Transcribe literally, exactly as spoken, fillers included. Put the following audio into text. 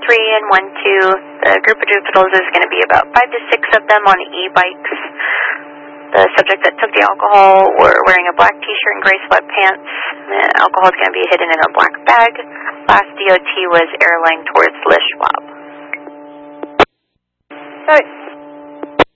three and one two. The group of juveniles is going to be about five to six of them on e-bikes. The subjects that took the alcohol were wearing a black t-shirt and gray sweatpants. The alcohol is going to be hidden in a black bag. Last D O T was airline towards Le Schwab. Got it.